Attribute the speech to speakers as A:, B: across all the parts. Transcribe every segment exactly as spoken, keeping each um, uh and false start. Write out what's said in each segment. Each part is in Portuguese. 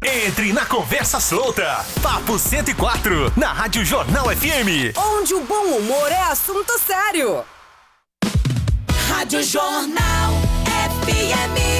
A: Entre na conversa solta. Papo cento e quatro, na Rádio Jornal F M.
B: Onde o bom humor é assunto sério. Rádio Jornal F M.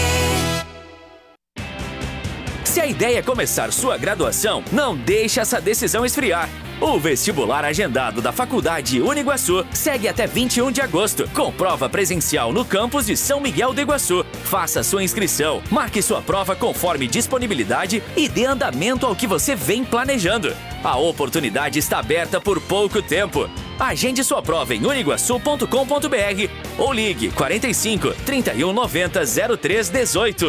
C: Se a ideia é começar sua graduação, não deixe essa decisão esfriar. O vestibular agendado da Faculdade Uniguaçu segue até vinte e um de agosto, com prova presencial no campus de São Miguel do Iguaçu. Faça sua inscrição, marque sua prova conforme disponibilidade e dê andamento ao que você vem planejando. A oportunidade está aberta por pouco tempo. Agende sua prova em uniguaçu ponto com ponto b r ou ligue quarenta e cinco, trinta e um, noventa, zero três, dezoito.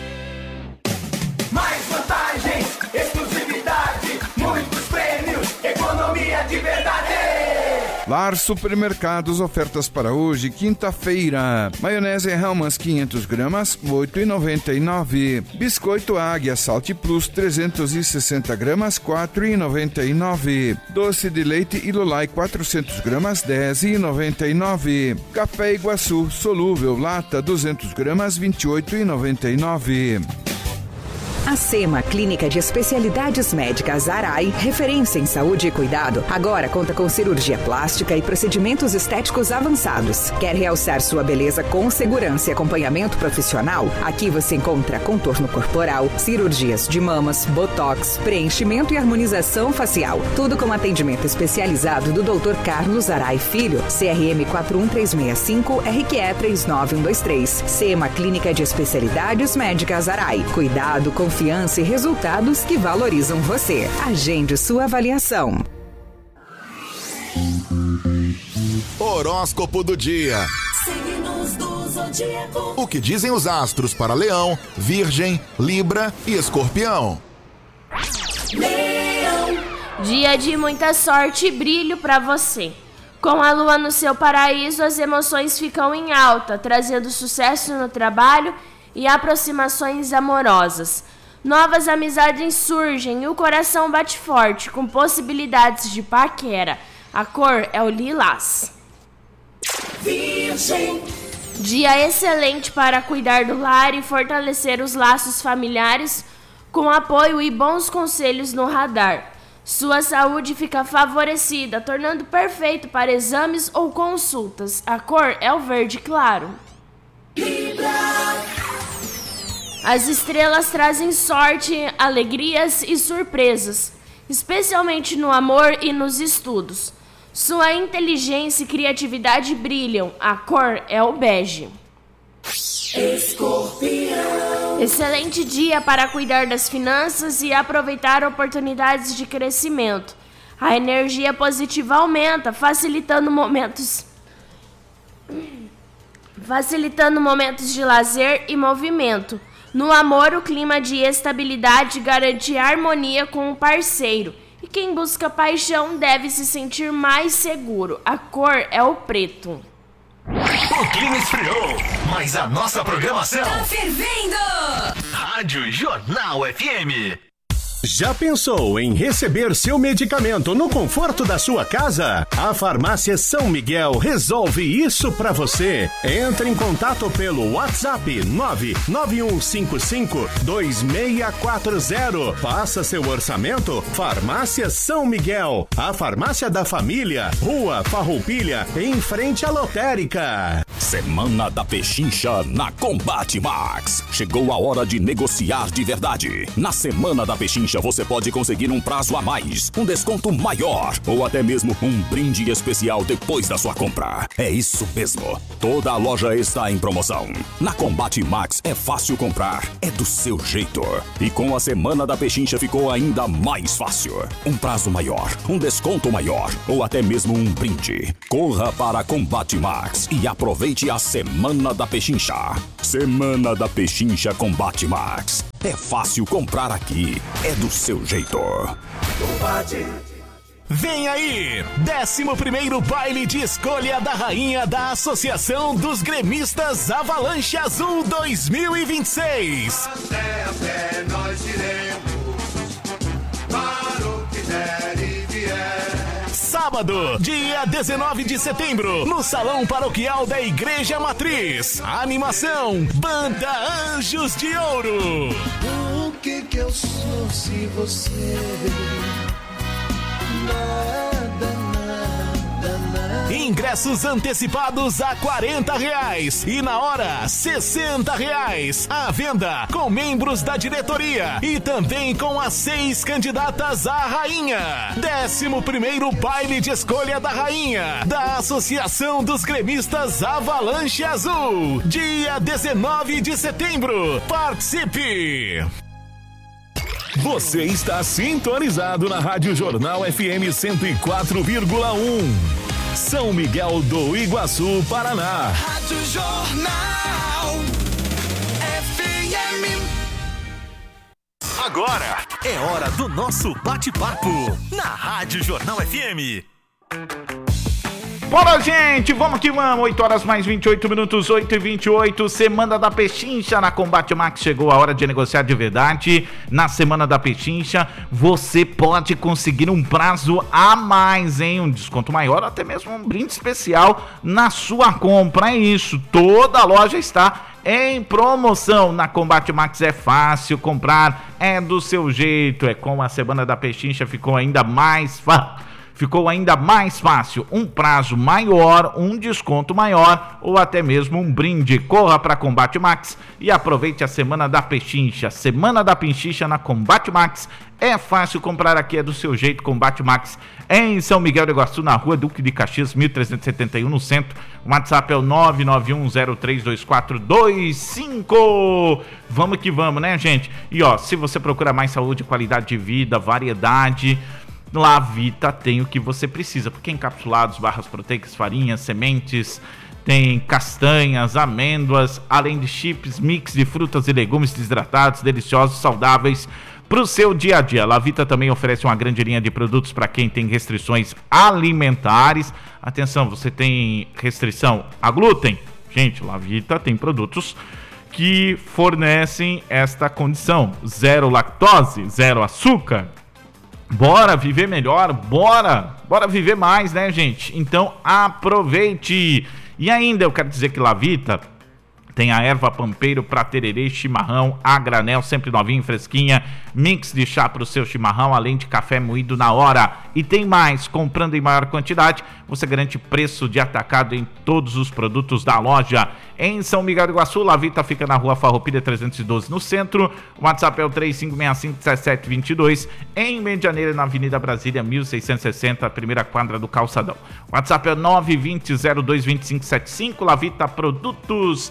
D: Mais vantagens, exclusividade, muitos prêmios, economia de verdade.
E: Lar Supermercados, ofertas para hoje, quinta-feira. Maionese Hellmann's quinhentas gramas, oito reais e noventa e nove centavos. Biscoito Águia Salt Plus trezentos e sessenta gramas, quatro reais e noventa e nove centavos. Doce de leite Ilulai quatrocentas gramas, dez reais e noventa e nove centavos. Café Iguaçu solúvel lata duzentas gramas, vinte e oito reais e noventa e nove centavos.
F: A SEMA, Clínica de Especialidades Médicas Arai, referência em saúde e cuidado, agora conta com cirurgia plástica e procedimentos estéticos avançados. Quer realçar sua beleza com segurança e acompanhamento profissional? Aqui você encontra contorno corporal, cirurgias de mamas, botox, preenchimento e harmonização facial. Tudo com atendimento especializado do doutor Carlos Arai Filho, C R M quatro um três seis cinco, R Q E três nove um dois três. SEMA, Clínica de Especialidades Médicas Arai. Cuidado, confiança Confiança e resultados que valorizam você. Agende sua avaliação.
G: Horóscopo do dia.
B: Signos do zodíaco.
G: O que dizem os astros para Leão, Virgem, Libra e Escorpião?
B: Leão.
H: Dia de muita sorte e brilho para você. Com a lua no seu paraíso, as emoções ficam em alta, trazendo sucesso no trabalho e aproximações amorosas. Novas amizades surgem e o coração bate forte, com possibilidades de paquera. A cor é o lilás.
B: Virgem.
H: Dia excelente para cuidar do lar e fortalecer os laços familiares, com apoio e bons conselhos no radar. Sua saúde fica favorecida, tornando perfeito para exames ou consultas. A cor é o verde claro.
B: Libra.
H: As estrelas trazem sorte, alegrias e surpresas, especialmente no amor e nos estudos. Sua inteligência e criatividade brilham. A cor é o bege.
B: Escorpião.
H: Excelente dia para cuidar das finanças e aproveitar oportunidades de crescimento. A energia positiva aumenta, facilitando momentos, facilitando momentos de lazer e movimento. No amor, o clima de estabilidade garante harmonia com o parceiro. E quem busca paixão deve se sentir mais seguro. A cor é o preto.
A: O clima esfriou, mas a nossa programação
B: Tá fervendo!
A: Rádio Jornal F M.
I: Já pensou em receber seu medicamento no conforto da sua casa? A Farmácia São Miguel resolve isso para você. Entre em contato pelo WhatsApp nove nove um cinco cinco dois seis quatro zero. Faça seu orçamento. Farmácia São Miguel, a farmácia da família, Rua Farroupilha, em frente à lotérica.
J: Semana da Pechincha na Combate Max. Chegou a hora de negociar de verdade. Na Semana da Pechincha você pode conseguir um prazo a mais, um desconto maior ou até mesmo um brinde especial depois da sua compra. É isso mesmo. Toda a loja está em promoção. Na Combate Max é fácil comprar, é do seu jeito. E com a Semana da Pechincha ficou ainda mais fácil. Um prazo maior, um desconto maior ou até mesmo um brinde. Corra para Combate Max e aproveite a Semana da Pechincha. Semana da Pechincha Combate Max. É fácil comprar aqui, é do seu jeito.
D: Combate.
A: Vem aí, décimo primeiro baile de escolha da rainha da Associação dos Gremistas Avalanche Azul dois mil e vinte e seis.
D: Até a pé nós iremos, para o que der e vier.
A: Sábado, dia dezenove de setembro, no Salão Paroquial da Igreja Matriz. Animação, Banda Anjos de Ouro.
D: O que que eu sou?
K: fosse você. Nada, nada, nada.
A: Ingressos antecipados a quarenta reais e na hora sessenta reais. À venda com membros da diretoria e também com as seis candidatas à rainha. Décimo primeiro baile de escolha da rainha da Associação dos Gremistas Avalanche Azul. Dia dezenove de setembro. Participe!
L: Você está sintonizado na Rádio Jornal F M cento e quatro vírgula um. São Miguel do Iguaçu, Paraná.
K: Rádio Jornal F M.
A: Agora é hora do nosso bate-papo na Rádio Jornal F M.
M: Bora, gente, vamos que vamos, oito horas mais vinte e oito minutos, oito e vinte e oito, Semana da Pechincha na Combate Max, chegou a hora de negociar de verdade. Na Semana da Pechincha, você pode conseguir um prazo a mais, hein, um desconto maior, até mesmo um brinde especial na sua compra, é isso, toda a loja está em promoção. Na Combate Max é fácil comprar, é do seu jeito, é como a Semana da Pechincha ficou ainda mais fácil. Ficou ainda mais fácil, um prazo maior, um desconto maior ou até mesmo um brinde. Corra para Combate Max e aproveite a Semana da Pechincha. Semana da Pechincha na Combate Max. É fácil comprar aqui, é do seu jeito. Combate Max em São Miguel do Iguaçu, na Rua Duque de Caxias, mil trezentos e setenta e um, no centro. O WhatsApp é o nove nove um zero três dois quatro dois cinco. Vamos que vamos, né, gente? E ó, se você procura mais saúde, qualidade de vida, variedade, Lavita tem o que você precisa, porque encapsulados, barras proteicas, farinhas, sementes, tem castanhas, amêndoas, além de chips, mix de frutas e legumes desidratados, deliciosos, saudáveis para o seu dia a dia. Lavita também oferece uma grande linha de produtos para quem tem restrições alimentares. Atenção, você tem restrição a glúten? Gente, Lavita tem produtos que fornecem esta condição: zero lactose, zero açúcar. Bora viver melhor, bora, bora viver mais, né, gente? Então aproveite. E ainda eu quero dizer que Lavita tem a erva pampeiro para tererê, chimarrão, a granel, sempre novinho, fresquinha, mix de chá para o seu chimarrão, além de café moído na hora. E tem mais, comprando em maior quantidade, você garante preço de atacado em todos os produtos da loja. Em São Miguel do Iguaçu, Lavita fica na Rua Farroupilha trezentos e doze, no centro. O WhatsApp é o três cinco seis cinco, um sete dois dois. Em Medianeira, na Avenida Brasília, mil seiscentos e sessenta, primeira quadra do Calçadão. O WhatsApp é o nove dois zero zero dois dois cinco sete cinco. Lavita Produtos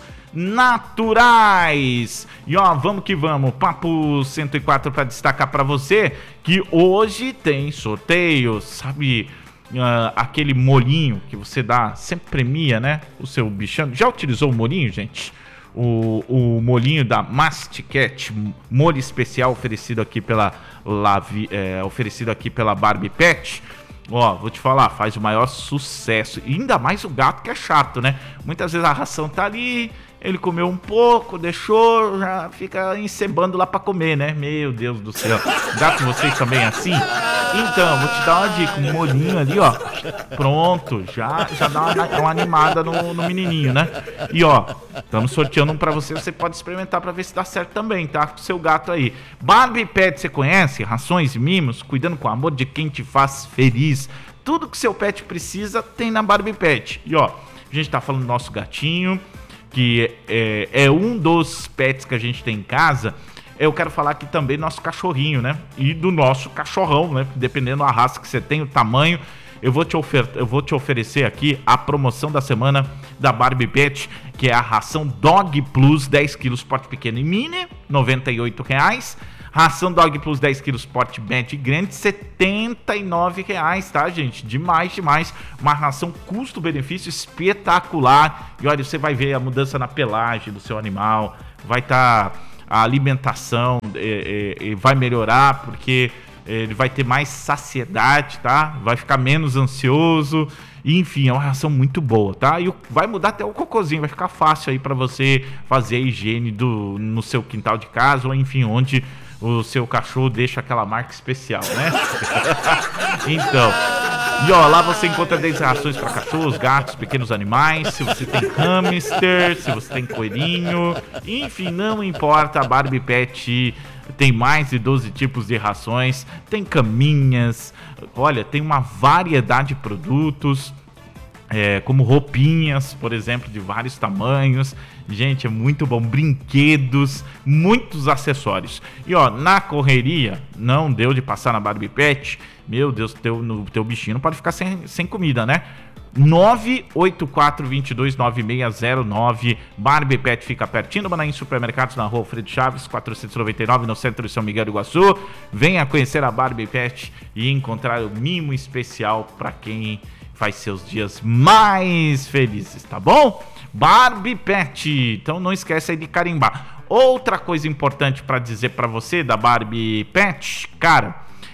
M: Naturais. E ó, vamos que vamos, Papo cento e quatro para destacar para você que hoje tem sorteio, sabe, uh, aquele molinho que você dá, sempre premia, né, o seu bichano. Já utilizou o molinho, gente? O, o molinho da Masticat, molho especial oferecido aqui pela Lavi, é, oferecido aqui pela Barbie Pet. Ó, vou te falar, faz o maior sucesso. E ainda mais o gato, que é chato, né? Muitas vezes a ração tá ali, ele comeu um pouco, deixou, já fica encebando lá pra comer, né? Meu Deus do céu. Gato, vocês também é assim? Então, vou te dar uma dica, um molhinho ali, ó. Pronto, já, já dá uma, uma animada no, no menininho, né? E ó, estamos sorteando um pra você, você pode experimentar pra ver se dá certo também, tá? Com o seu gato aí. Barbie Pet, você conhece? Rações e mimos, cuidando com amor de quem te faz feliz. Tudo que seu pet precisa tem na Barbie Pet. E ó, a gente tá falando do nosso gatinho, que é, é um dos pets que a gente tem em casa. Eu quero falar aqui também do nosso cachorrinho, né? E do nosso cachorrão, né? Dependendo da raça que você tem, o tamanho. Eu vou te, ofer- eu vou te oferecer aqui a promoção da semana da Barbie Pet, que é a ração Dog Plus dez quilos porte pequeno e mini, noventa e oito reais. Ração Dog Plus dez quilos porte médio e grande, setenta e nove reais, tá, gente? Demais, demais. Uma ração custo-benefício espetacular. E olha, você vai ver a mudança na pelagem do seu animal. Vai estar... Tá, a alimentação é, é, vai melhorar, porque ele vai ter mais saciedade, tá? Vai ficar menos ansioso. Enfim, é uma ração muito boa, tá? E vai mudar até o cocôzinho, vai ficar fácil aí para você fazer a higiene do, no seu quintal de casa, ou enfim, onde o seu cachorro deixa aquela marca especial, né? Então, e ó, lá você encontra dez rações para cachorros, gatos, pequenos animais. Se você tem hamster, se você tem coelhinho, enfim, não importa, a Barbie Pet tem mais de doze tipos de rações, tem caminhas, olha, tem uma variedade de produtos, é, como roupinhas, por exemplo, de vários tamanhos. Gente, é muito bom, brinquedos, muitos acessórios. E ó, na correria, não deu de passar na Barbie Pet, meu Deus, teu, no, teu bichinho não pode ficar sem, sem comida, né? nove oito quatro, dois dois nove seis zero nove. Barbie Pet fica pertinho do Manaim Supermercados, na rua Alfredo Chaves, quatrocentos e noventa e nove, no centro de São Miguel do Iguaçu. Venha conhecer a Barbie Pet e encontrar o mimo especial para quem faz seus dias mais felizes, tá bom? Barbie Pet, então não esquece aí de carimbar. Outra coisa importante para dizer para você da Barbie Pet, cara,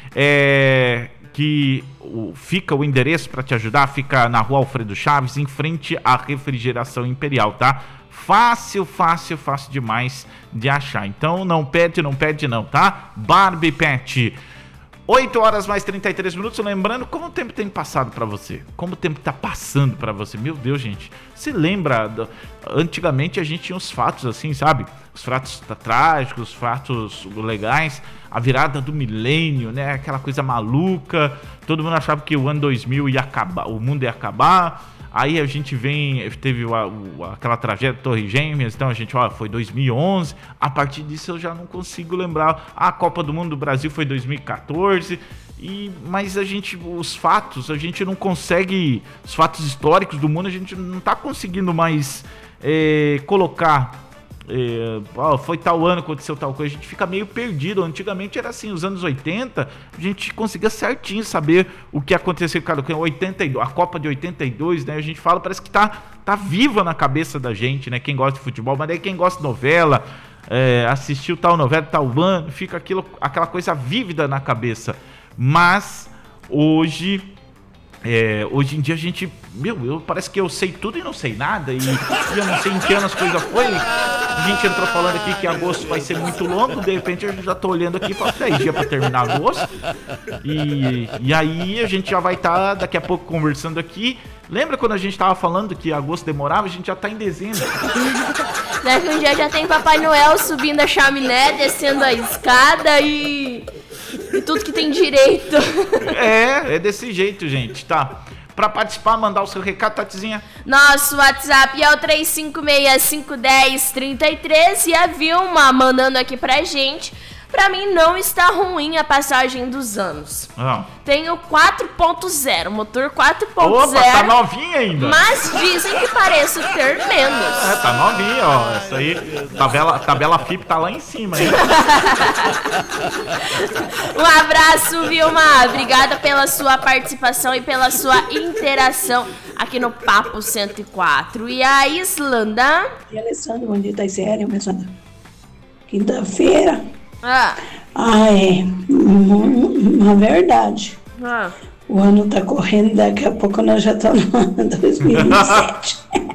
M: é que o, fica o endereço para te ajudar, fica na rua Alfredo Chaves, em frente à Refrigeração Imperial, tá? Fácil, fácil, fácil demais de achar. Então não pede, não pede não, tá? Barbie Pet. oito horas mais trinta e três minutos, lembrando como o tempo tem passado pra você, como o tempo tá passando pra você, meu Deus, gente, se lembra, do, antigamente a gente tinha uns fatos assim, sabe, os fatos trágicos, os fatos legais, a virada do milênio, né, aquela coisa maluca, todo mundo achava que o ano dois mil ia acabar, o mundo ia acabar. Aí a gente vem, teve a, a, aquela tragédia Torre Gêmeas, então a gente, ó, foi dois mil e onze, a partir disso eu já não consigo lembrar. A Copa do Mundo do Brasil foi dois mil e quatorze, e, mas a gente, os fatos, a gente não consegue, os fatos históricos do mundo, a gente não tá conseguindo mais é, colocar, é, ó, foi tal ano, aconteceu tal coisa, a gente fica meio perdido. Antigamente era assim, os anos oitenta, a gente conseguia certinho saber o que aconteceu, cara, oitenta e dois, a Copa de oitenta e dois, né, a gente fala, parece que tá, tá viva na cabeça da gente, né, quem gosta de futebol, mas aí quem gosta de novela, é, assistiu tal novela, tal ano, fica aquilo, aquela coisa vívida na cabeça, mas hoje... É, hoje em dia a gente, meu, eu, parece que eu sei tudo e não sei nada, e, e eu não sei em que ano as coisas foi. A gente entrou falando aqui que agosto vai ser muito longo, de repente eu já tô olhando aqui e falo, dez dias pra terminar agosto, e, e aí a gente já vai estar tá, daqui a pouco conversando aqui. Lembra quando a gente tava falando que agosto demorava? A gente já tá em dezembro.
H: Daqui um dia já tem Papai Noel subindo a chaminé, descendo a escada e... e tudo que tem direito.
M: É, é desse jeito, gente, tá? Pra participar, mandar o seu recado, Tatizinha.
H: Nosso WhatsApp é o três cinco seis, cinco um zero, três três. E a Vilma mandando aqui pra gente. Pra mim não está ruim a passagem dos anos.
M: Não.
H: Tenho quatro ponto zero, motor quatro ponto zero.
M: Opa, tá novinha ainda.
H: Mas dizem que pareço ter menos.
M: É, tá novinha, ó. Essa aí, tabela, tabela F I P tá lá em cima, hein?
H: Um abraço, Vilma. Obrigada pela sua participação e pela sua interação aqui no Papo cento e quatro. E a Islanda?
N: E Alessandro, bom dia, tá sério, Alessandro? Quinta-feira.
H: Ah.
N: Ah, é. Uma verdade.
H: Ah.
N: O ano tá correndo, daqui a pouco nós já estamos no ano dois mil e vinte e sete.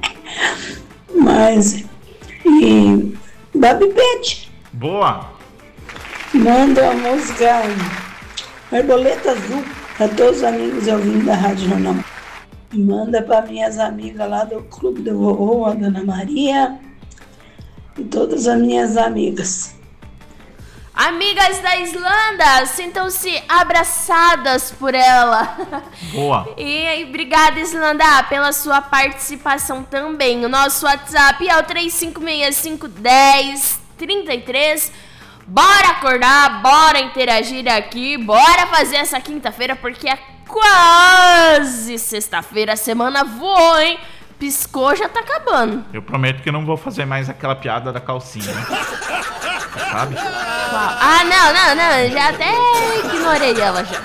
N: Mas, e Barbie Pet.
M: Boa.
N: Manda a música Borboleta Azul para todos os amigos ouvindo da Rádio Jornal. Manda para minhas amigas lá do Clube do Vovô, a Dona Maria, e todas as minhas amigas.
H: Amigas da Islanda, sintam-se abraçadas por ela.
M: Boa.
H: E obrigada, Islanda, pela sua participação também. O nosso WhatsApp é o três cinco seis, cinco um zero, três três. Bora acordar, bora interagir aqui, bora fazer essa quinta-feira, porque é quase sexta-feira, a semana voou, hein? Piscou, já tá acabando.
M: Eu prometo que não vou fazer mais aquela piada da calcinha, né? Sabe?
H: Ah, não, não, não, já até ignorei ela já.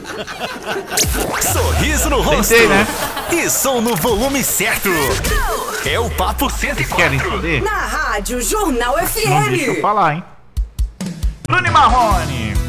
A: Sorriso no rosto.
M: Tentei, né?
A: E som no volume certo. É o Papo cento e quatro.
M: Querem saber?
B: Na Rádio Jornal F M.
M: Não deixa eu falar, hein? Bruno Marrone.